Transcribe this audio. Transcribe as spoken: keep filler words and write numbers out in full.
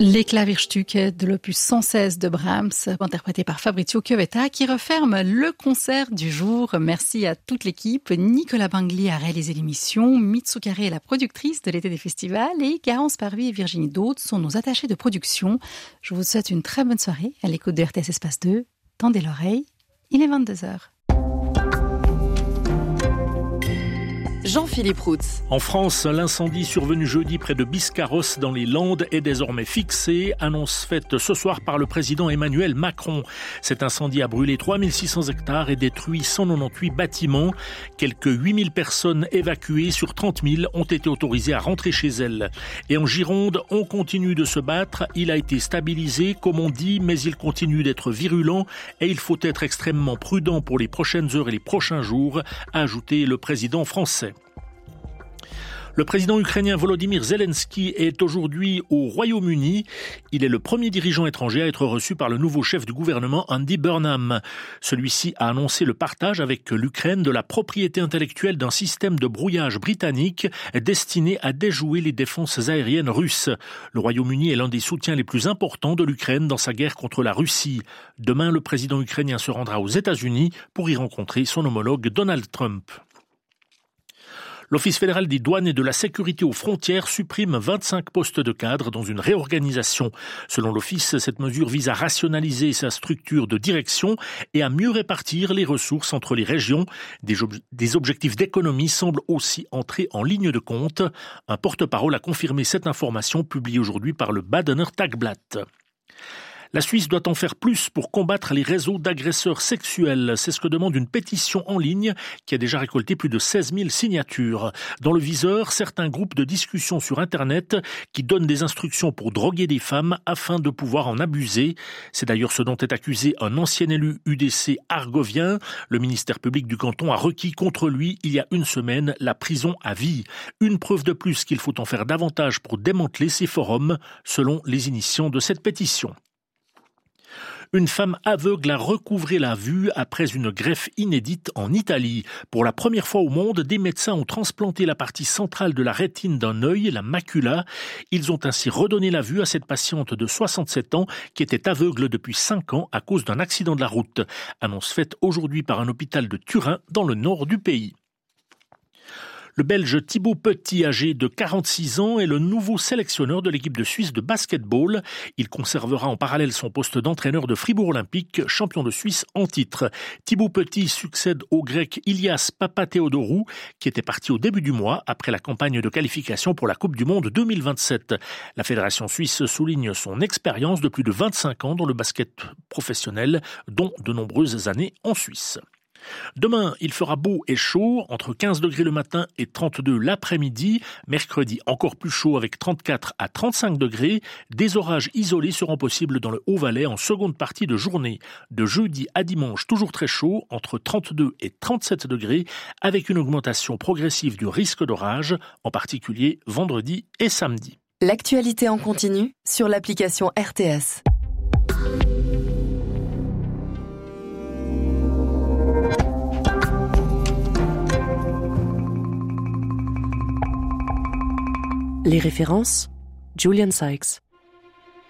Les Klavierstücke de l'opus cent seize de Brahms, interprété par Fabrizio Chiovetta, qui referme le concert du jour. Merci à toute l'équipe. Nicolas Bangli a réalisé l'émission, Mitsu Carré est la productrice de l'été des festivals et Garance Parvi et Virginie Daude sont nos attachés de production. Je vous souhaite une très bonne soirée à l'écoute de R T S Espace deux. Tendez l'oreille, il est vingt-deux heures. Jean-Philippe Routz. En France, l'incendie survenu jeudi près de Biscarrosse dans les Landes est désormais fixé. Annonce faite ce soir par le président Emmanuel Macron. Cet incendie a brûlé trois mille six cents hectares et détruit cent quatre-vingt-dix-huit bâtiments. Quelques huit mille personnes évacuées sur trente mille ont été autorisées à rentrer chez elles. Et en Gironde, on continue de se battre. Il a été stabilisé, comme on dit, mais il continue d'être virulent et il faut être extrêmement prudent pour les prochaines heures et les prochains jours, a ajouté le président français. Le président ukrainien Volodymyr Zelensky est aujourd'hui au Royaume-Uni. Il est le premier dirigeant étranger à être reçu par le nouveau chef du gouvernement, Andy Burnham. Celui-ci a annoncé le partage avec l'Ukraine de la propriété intellectuelle d'un système de brouillage britannique destiné à déjouer les défenses aériennes russes. Le Royaume-Uni est l'un des soutiens les plus importants de l'Ukraine dans sa guerre contre la Russie. Demain, le président ukrainien se rendra aux États-Unis pour y rencontrer son homologue Donald Trump. L'Office fédéral des douanes et de la sécurité aux frontières supprime vingt-cinq postes de cadres dans une réorganisation. Selon l'Office, cette mesure vise à rationaliser sa structure de direction et à mieux répartir les ressources entre les régions. Des, ob- des objectifs d'économie semblent aussi entrer en ligne de compte. Un porte-parole a confirmé cette information publiée aujourd'hui par le Badener Tagblatt. La Suisse doit en faire plus pour combattre les réseaux d'agresseurs sexuels. C'est ce que demande une pétition en ligne qui a déjà récolté plus de seize mille signatures. Dans le viseur, certains groupes de discussion sur Internet qui donnent des instructions pour droguer des femmes afin de pouvoir en abuser. C'est d'ailleurs ce dont est accusé un ancien élu U D C argovien. Le ministère public du canton a requis contre lui, il y a une semaine, la prison à vie. Une preuve de plus qu'il faut en faire davantage pour démanteler ces forums, selon les initiants de cette pétition. Une femme aveugle a recouvré la vue après une greffe inédite en Italie. Pour la première fois au monde, des médecins ont transplanté la partie centrale de la rétine d'un œil, la macula. Ils ont ainsi redonné la vue à cette patiente de soixante-sept ans qui était aveugle depuis cinq ans à cause d'un accident de la route. Annonce faite aujourd'hui par un hôpital de Turin dans le nord du pays. Le Belge Thibaut Petit, âgé de quarante-six ans, est le nouveau sélectionneur de l'équipe de Suisse de basketball. Il conservera en parallèle son poste d'entraîneur de Fribourg Olympique, champion de Suisse en titre. Thibaut Petit succède au grec Ilias Papatheodorou, qui était parti au début du mois après la campagne de qualification pour la Coupe du Monde deux mille vingt-sept. La Fédération suisse souligne son expérience de plus de vingt-cinq ans dans le basket professionnel, dont de nombreuses années en Suisse. Demain, il fera beau et chaud, entre quinze degrés le matin et trente-deux l'après-midi. Mercredi, encore plus chaud avec trente-quatre à trente-cinq degrés. Des orages isolés seront possibles dans le Haut-Valais en seconde partie de journée. De jeudi à dimanche, toujours très chaud, entre trente-deux et trente-sept degrés, avec une augmentation progressive du risque d'orage, en particulier vendredi et samedi. L'actualité en continu sur l'application R T S. Les références, Julian Sykes.